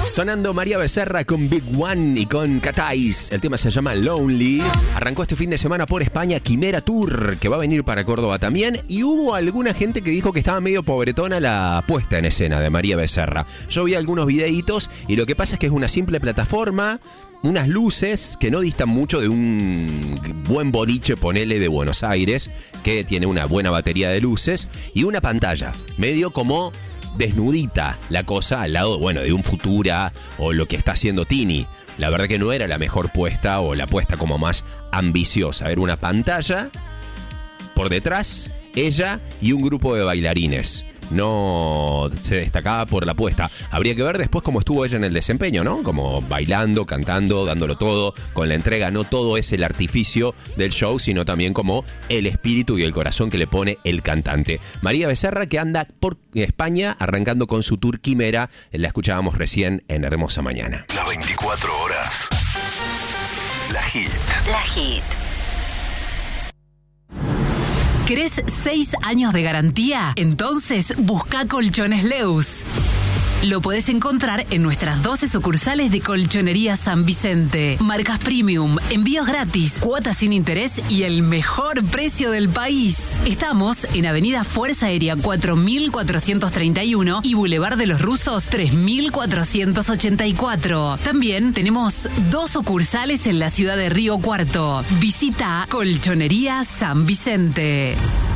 Sonando María Becerra con Big One y con Catais. El tema se llama Lonely. Arrancó este fin de semana por España Quimera Tour, que va a venir para Córdoba también. Y hubo alguna gente que dijo que estaba medio pobretona la puesta en escena de María Becerra. Yo vi algunos videitos y lo que pasa es que es una simple plataforma, unas luces que no distan mucho de un buen boliche, ponele, de Buenos Aires, que tiene una buena batería de luces, y una pantalla, medio como desnudita la cosa al lado, bueno, de un Futura o lo que está haciendo Tini. La verdad que no era la mejor puesta o la puesta como más ambiciosa. Era una pantalla, por detrás, ella y un grupo de bailarines. No se destacaba por la puesta. Habría que ver después cómo estuvo ella en el desempeño, ¿no? Como bailando, cantando, dándolo todo, con la entrega. No todo es el artificio del show, sino también como el espíritu y el corazón que le pone el cantante. María Becerra, que anda por España arrancando con su tour Quimera. La escuchábamos recién en Hermosa Mañana. Las 24 horas. La Hit. La Hit. ¿Querés 6 años de garantía? Entonces busca Colchones Leus. Lo podés encontrar en nuestras 12 sucursales de Colchonería San Vicente. Marcas premium, envíos gratis, cuotas sin interés y el mejor precio del país. Estamos en Avenida Fuerza Aérea 4431 y Boulevard de los Rusos 3484. También tenemos 2 sucursales en la ciudad de Río Cuarto. Visita Colchonería San Vicente.